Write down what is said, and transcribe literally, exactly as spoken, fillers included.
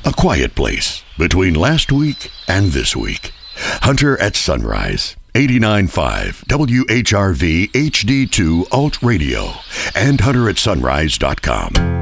A quiet place between last week and this week. Hunter at Sunrise, eighty-nine point five W H R V H D two Alt Radio and hunter at sunrise dot com.